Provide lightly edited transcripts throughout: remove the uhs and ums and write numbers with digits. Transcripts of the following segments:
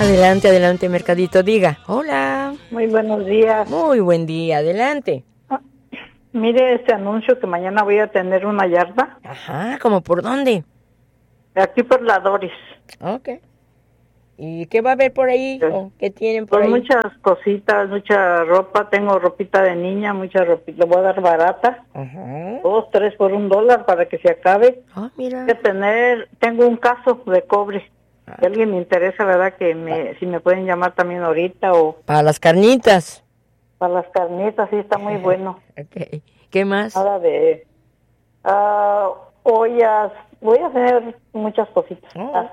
Adelante, adelante, Mercadito, diga. Hola. Muy buenos días. Muy buen día, adelante. Mire este anuncio que mañana voy a tener una yarda. Ajá, ¿cómo por dónde? Aquí por la Doris. Ok. ¿Y qué va a haber por ahí? ¿O qué tienen por Pues ahí? muchas cositas, mucha ropa. Tengo ropita de niña, mucha ropita. Voy a dar barata. Ajá. 2, 3 por $1 para que se acabe. Ah, mira. Tengo un caso de cobre. Si alguien me interesa, ¿verdad? Si me pueden llamar también ahorita o... Para las carnitas. Para las carnitas, sí, está muy bueno. Ok. ¿Qué más? Nada de... ollas. Voy a hacer muchas cositas.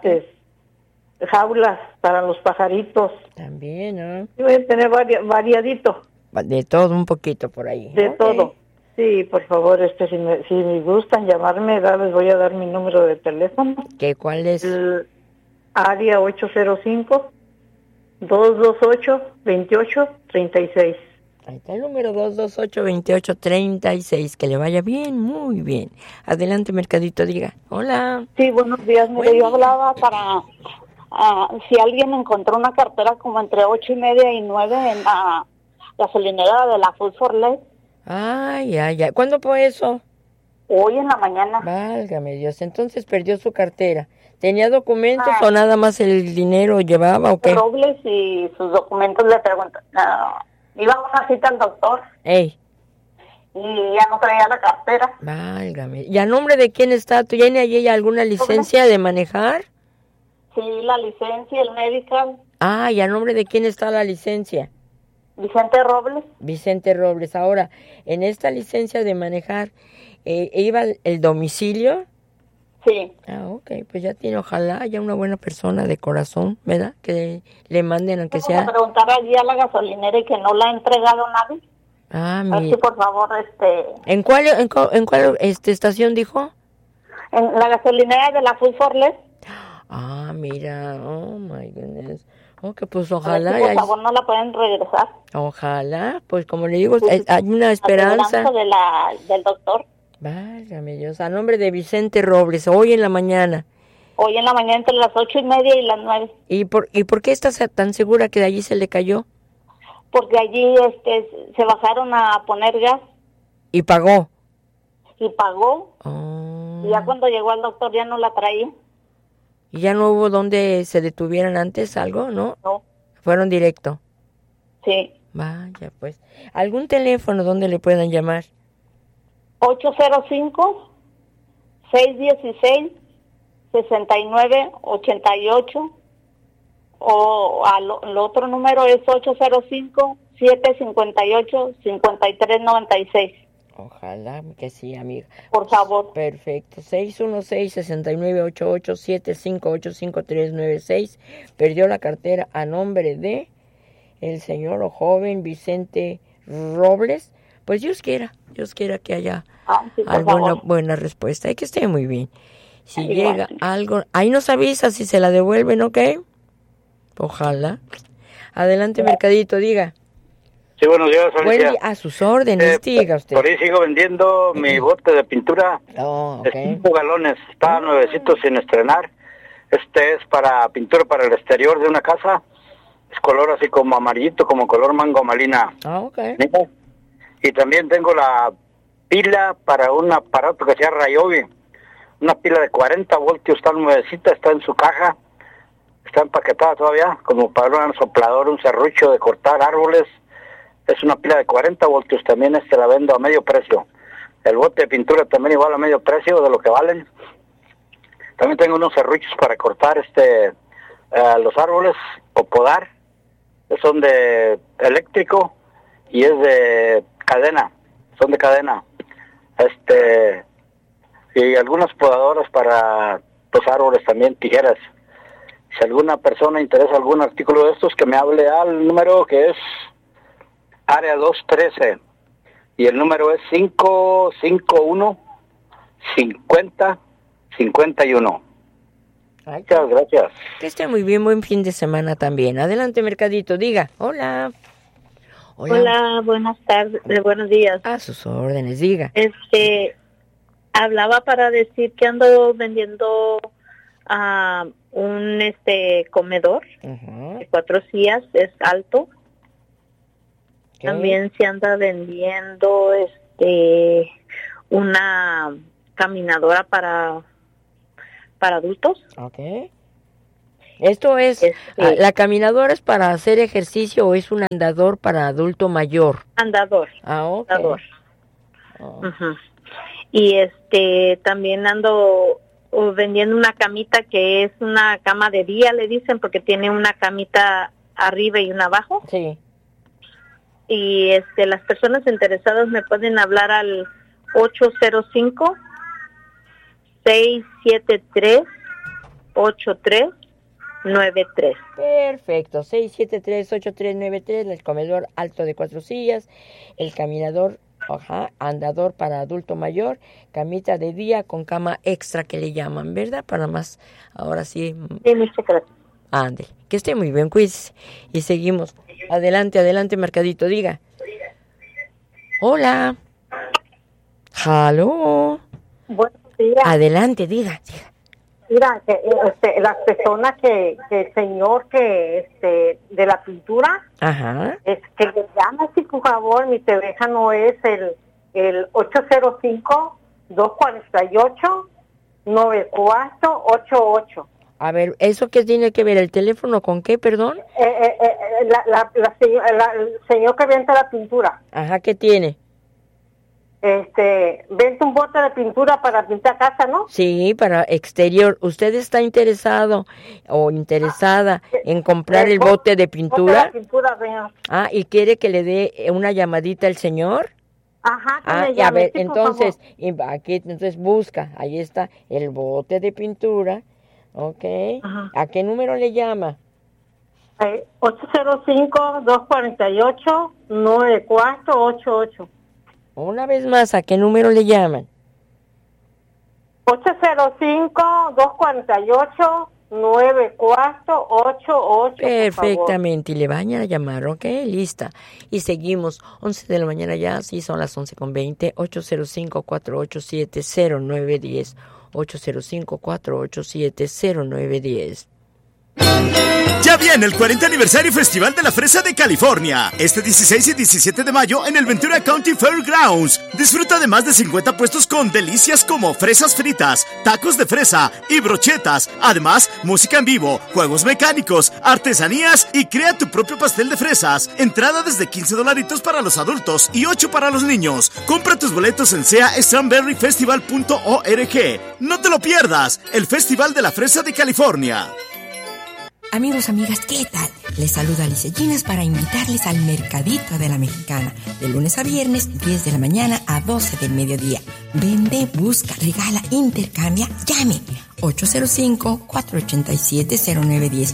Jaulas para los pajaritos. También, ¿no? Voy a tener variadito. De todo un poquito por ahí. De todo. Sí, por favor, si me gustan llamarme, les voy a dar mi número de teléfono. ¿Cuál es? Área 805-228-2836. Ahí está el número 228-2836. Que le vaya bien, muy bien. Adelante, Mercadito, diga. Hola. Sí, buenos días. Mire, yo hablaba para... si alguien encontró una cartera como entre 8:30 y 9 en la gasolinera de la Food for Less. Ay. ¿Cuándo fue eso? Hoy en la mañana. Válgame Dios, entonces perdió su cartera. ¿Tenía documentos o nada más el dinero llevaba o qué? Robles y sus documentos le preguntan. Iba a una cita al doctor. Ey. Y ya no traía la cartera. Válgame. ¿Y a nombre de quién está? ¿Tiene allí alguna licencia de manejar? Sí, la licencia, el medical. ¿Y a nombre de quién está la licencia? Vicente Robles. Vicente Robles. Ahora, en esta licencia de manejar, ¿iba el domicilio? Sí. Ok, pues ya tiene, ojalá haya una buena persona de corazón, ¿verdad? Que le manden aunque sea... Vamos a preguntar allí a la gasolinera y que no la ha entregado nadie. Mira. Así, por favor, ¿En cuál estación dijo? En la gasolinera de la Food for Less. Mira, oh my goodness. Que pues ojalá. Por favor, no la pueden regresar. Ojalá, pues como le digo, hay una esperanza. Del doctor. Válgame Dios, a nombre de Vicente Robles, hoy en la mañana. Hoy en la mañana entre las 8:30 y las 9. ¿Y por qué estás tan segura que de allí se le cayó? Porque allí se bajaron a poner gas. ¿Y pagó? Y pagó. Y ya cuando llegó al doctor ya no la traía. ¿Y ya no hubo donde se detuvieran antes algo, no? No. ¿Fueron directo? Sí. Vaya, pues. ¿Algún teléfono donde le puedan llamar? 805-616-6988 o el otro número es 805-758-5396. Ojalá que sí, amiga. Por favor. Perfecto. 616-6988-758-5396. Perdió la cartera a nombre de el señor o joven Vicente Robles. Pues Dios quiera que haya alguna buena respuesta y que esté muy bien. Si llega algo, ahí nos avisa si se la devuelven, ¿ok? Ojalá. Adelante, Mercadito, diga. Sí, buenos días, Alicia. Buen día, a sus órdenes, diga usted. Por ahí sigo vendiendo mi bote de pintura de 5 galones. Está nuevecito sin estrenar. Este es para pintura para el exterior de una casa. Es color así como amarillito, como color mango malina. Y también tengo la pila para un aparato que se llama Ryobi. Una pila de 40 voltios, está nuevecita, está en su caja. Está empaquetada todavía, como para un soplador, un serrucho de cortar árboles. Es una pila de 40 voltios, también la vendo a medio precio. El bote de pintura también igual a medio precio de lo que valen. También tengo unos serruchos para cortar los árboles o podar. Son de eléctrico y es de cadena, son de cadena. Y algunas podadoras para los árboles también, tijeras. Si alguna persona interesa algún artículo de estos, que me hable al número que es área 213 y el número es 551-5051. Muchas gracias. Que esté muy bien, buen fin de semana también. Adelante, Mercadito, diga. Hola. Hola, buenas tardes, buenos días. A sus órdenes, diga. Hablaba para decir que ando vendiendo un comedor de 4 sillas, es alto. Okay. También se anda vendiendo una caminadora para adultos. Okay. Esto es, ¿la caminadora es para hacer ejercicio o es un andador para adulto mayor? Andador. Okay. Andador. Y también ando vendiendo una camita que es una cama de día, le dicen, porque tiene una camita arriba y una abajo. Sí. Y las personas interesadas me pueden hablar al 805-673-8393. Perfecto, 673-8393, el comedor alto de 4 sillas, el caminador, andador para adulto mayor, camita de día con cama extra que le llaman, ¿verdad? Para más, ahora sí. Sí, muchas gracias. Ande, que esté muy bien, cuídese. Y seguimos. Adelante, Mercadito, diga. Hola. Aló. Buenos días. Adelante, diga. Mira, las personas que el señor que de la pintura, es que le llame, si por favor, mi teléfono es el 805-248-9488. A ver, ¿eso qué tiene que ver? ¿El teléfono con qué, perdón? El señor que vende la pintura. Ajá, ¿qué tiene? Vende un bote de pintura para pintar casa, ¿no? Sí, para exterior. ¿Usted está interesado o interesada en comprar el bote de pintura? Bote de pintura, señor. ¿Y quiere que le dé una llamadita al señor? Ajá, que y a ver, sí, entonces busca, ahí está el bote de pintura. Ok. Ajá. ¿A qué número le llama? 805-248-9488. Una vez más, ¿a qué número le llaman? 805-248-9488. Perfectamente, y le van a llamar, ¿ok? Lista. Y seguimos, 11 de la mañana ya, sí, son las 11:20, 805-487-0910, 805-487-0910. Ya viene el 40 aniversario Festival de la Fresa de California. Este 16 y 17 de mayo en el Ventura County Fairgrounds. Disfruta de más de 50 puestos con delicias como fresas fritas, tacos de fresa y brochetas. Además, música en vivo, juegos mecánicos, artesanías y crea tu propio pastel de fresas. Entrada desde $15 para los adultos y $8 para los niños. Compra tus boletos en seastrawberryfestival.org. No te lo pierdas, el Festival de la Fresa de California. Amigos, amigas, ¿qué tal? Les saluda Alicia Ginas para invitarles al Mercadito de la Mexicana, de lunes a viernes, 10 de la mañana a 12 del mediodía. Vende, busca, regala, intercambia, llame. 805-487-0910,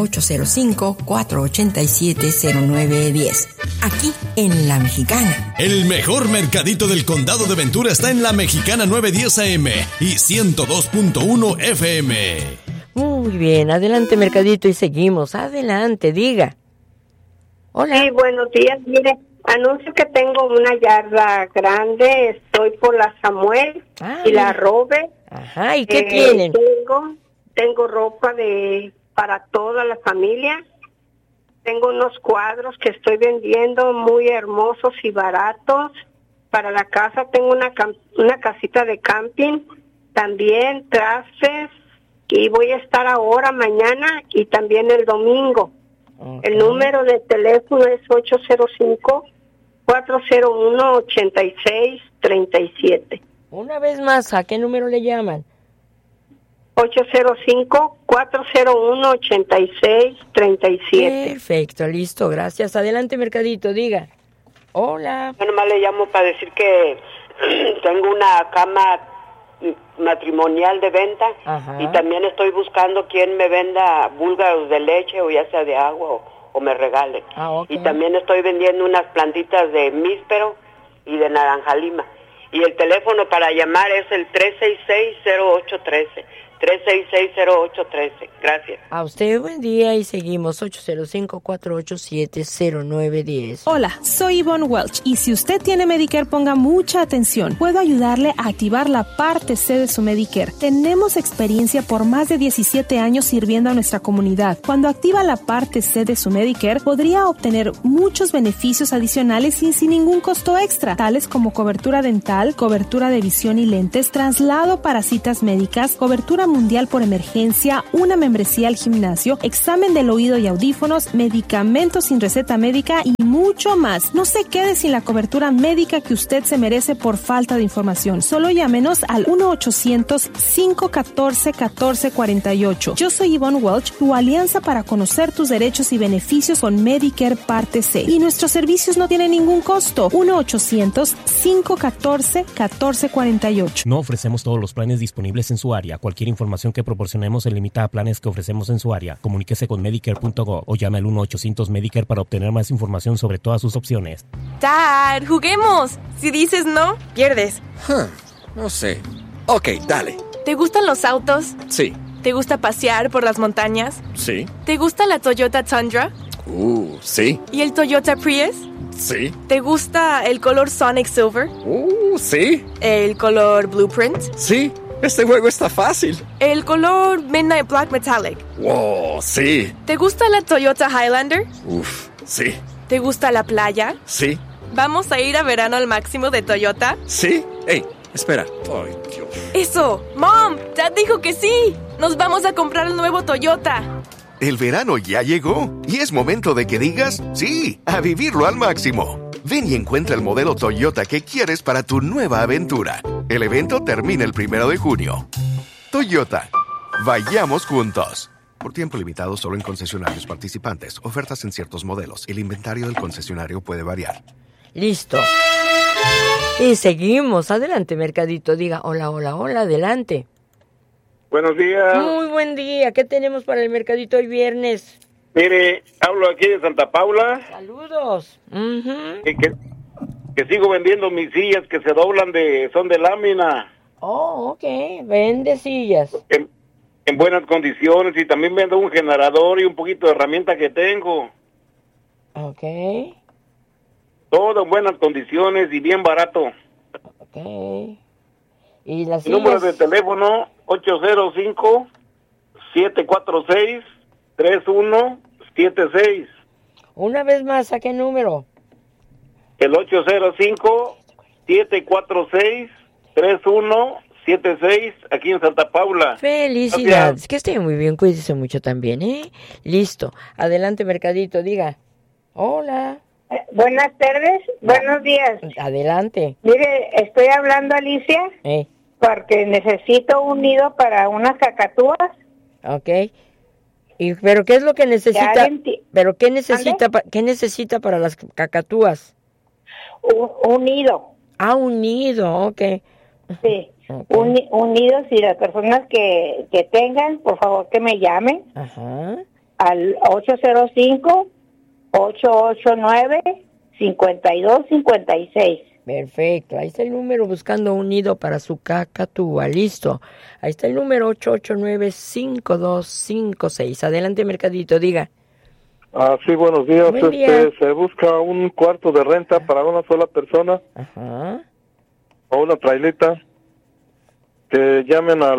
805-487-0910. Aquí en La Mexicana. El mejor mercadito del condado de Ventura está en La Mexicana 910 AM y 102.1 FM. Muy bien, adelante Mercadito y seguimos. Adelante, diga. Hola. Sí, buenos días. Mire, anuncio que tengo una yarda grande. Estoy por la Samuel y la Robert. Ajá, ¿y qué tienen? Tengo ropa para toda la familia. Tengo unos cuadros que estoy vendiendo muy hermosos y baratos. Para la casa tengo una casita de camping. También trastes. Y voy a estar ahora, mañana y también el domingo. Okay. El número de teléfono es 805-401-8637. Una vez más, ¿a qué número le llaman? 805-401-8637. Perfecto, listo, gracias. Adelante, Mercadito, diga. Hola. Yo nomás le llamo para decir que tengo una cama matrimonial de venta. Ajá. Y también estoy buscando quien me venda búlgaros de leche o ya sea de agua o me regale. Okay. Y también estoy vendiendo unas plantitas de míspero y de naranja lima. Y el teléfono para llamar es el 366-0813, 366-0813. Gracias. A usted buen día y seguimos 805-487-0910. Hola, soy Yvonne Welch y si usted tiene Medicare, ponga mucha atención. Puedo ayudarle a activar la parte C de su Medicare. Tenemos experiencia por más de 17 años sirviendo a nuestra comunidad. Cuando activa la parte C de su Medicare, podría obtener muchos beneficios adicionales y sin ningún costo extra, tales como cobertura dental, cobertura de visión y lentes, traslado para citas médicas, cobertura mundial por emergencia, una membresía al gimnasio, examen del oído y audífonos, medicamentos sin receta médica y mucho más. No se quede sin la cobertura médica que usted se merece por falta de información. Solo llámenos al 1-800-514-1448. Yo soy Yvonne Welch, tu alianza para conocer tus derechos y beneficios con Medicare Parte C. Y nuestros servicios no tienen ningún costo. 1-800-514-1448. No ofrecemos todos los planes disponibles en su área. Cualquier información que proporcionemos se limita a planes que ofrecemos en su área. Comuníquese con Medicare.gov o llame al 1-800-Medicare para obtener más información sobre todas sus opciones. Dad, juguemos. Si dices no, pierdes. No sé. Ok, dale. ¿Te gustan los autos? Sí. ¿Te gusta pasear por las montañas? Sí. ¿Te gusta la Toyota Tundra? Sí. ¿Y el Toyota Prius? Sí. ¿Te gusta el color Sonic Silver? Sí. ¿El color Blueprint? Sí. Este juego está fácil. ¿El color Midnight Black Metallic? Wow, sí. ¿Te gusta la Toyota Highlander? Sí. ¿Te gusta la playa? Sí. ¿Vamos a ir a verano al máximo de Toyota? Sí. Hey, espera. Ay, Dios. ¡Eso! ¡Mom! ¡Dad dijo que sí! ¡Nos vamos a comprar el nuevo Toyota! El verano ya llegó y es momento de que digas sí, a vivirlo al máximo. Ven y encuentra el modelo Toyota que quieres para tu nueva aventura. El evento termina el 1 de junio. Toyota. Vayamos juntos. Por tiempo limitado solo en concesionarios participantes. Ofertas en ciertos modelos. El inventario del concesionario puede variar. Listo. Y seguimos. Adelante, Mercadito. Diga hola, hola, hola. Adelante. Buenos días. Muy buen día. ¿Qué tenemos para el Mercadito hoy viernes? Mire, hablo aquí de Santa Paula. Saludos. Que sigo vendiendo mis sillas que se doblan son de lámina. Oh, ok. Vende sillas. En buenas condiciones y también vendo un generador y un poquito de herramienta que tengo. Ok. Todo en buenas condiciones y bien barato. Ok. ¿Y las sillas? Número de teléfono 805-746-3176. Una vez más, ¿a qué número? El 805-746-3176, aquí en Santa Paula. Felicidades. Gracias. Que esté muy bien, cuídese mucho también, ¿eh? Listo. Adelante, Mercadito, diga. Hola. Buenas tardes, buenos días. Adelante. Mire, estoy hablando, Alicia, porque necesito un nido para unas cacatúas. Ok. ¿Pero qué es lo que necesita? ¿Pero qué necesita para las cacatúas? Un nido. Ah, un nido, ok. Sí, okay. Un nido, si las personas que tengan, por favor que me llamen. Ajá. Al 805-889-5256. Perfecto, ahí está el número buscando un nido para su cacatúa, listo. Ahí está el número 889-5256. Adelante, Mercadito, diga. Sí, buenos días. Buen día. Se busca un cuarto de renta para una sola persona. Ajá. O una trailita. Que llamen al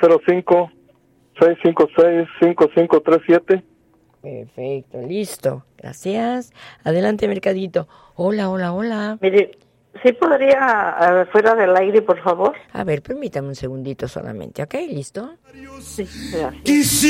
805-656-5537. Perfecto, listo. Gracias. Adelante, Mercadito. Hola, hola, hola. Mire, ¿sí podría fuera del aire, por favor? A ver, permítame un segundito solamente, ¿ok? ¿Listo? Sí, gracias.